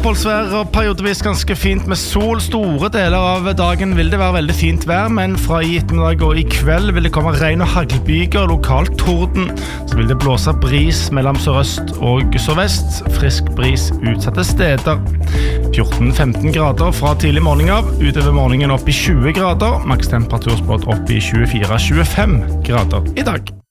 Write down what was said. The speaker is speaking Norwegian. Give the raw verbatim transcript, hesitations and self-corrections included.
oppholdsvær og periodevis ganske fint med sol. Store deler av dagen vil det være veldig fint vær, men fra i ettermiddag og i kveld vil det komme regn og haglbyger, lokalt torden. Så vil det blåse bris mellom sørøst og sørvest, frisk bris utsatte steder. fjorten til femten grader fra tidlig morgen av, utover morgenen opp i tjue grader, makstemperaturspådd opp i tjuefire til tjuefem grader i dag.